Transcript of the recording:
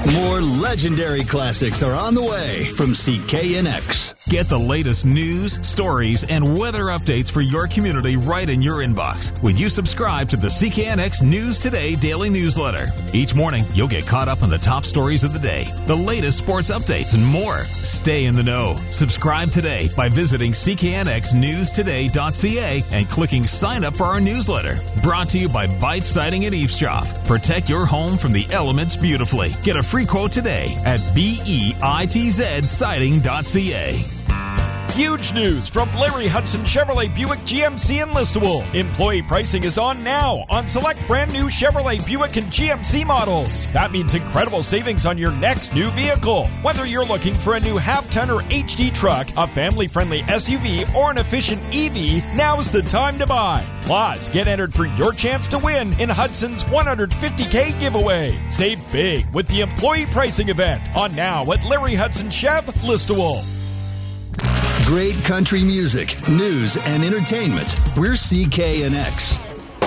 More legendary classics are on the way from CKNX. Get the latest news, stories, and weather updates for your community right in your inbox when you subscribe to the CKNX News Today daily newsletter. Each morning, you'll get caught up on the top stories of the day, the latest sports updates, and more. Stay in the know. Subscribe today by visiting cknxnewstoday.ca and clicking sign up for our newsletter. Brought to you by Bite Siding and Eavesdrop. Protect your home from the elements beautifully. Get a free quote today at BEITZsiding.ca. Huge news from Larry Hudson Chevrolet Buick GMC in Listowel. Employee pricing is on now on select brand new Chevrolet Buick and GMC models. That means incredible savings on your next new vehicle. Whether you're looking for a new half-ton or HD truck, a family-friendly SUV, or an efficient EV, now's the time to buy. Plus, get entered for your chance to win in Hudson's $150K giveaway. Save big with the employee pricing event on now at Larry Hudson Chev, Listowel. Great country music, news, and entertainment. We're CKNX.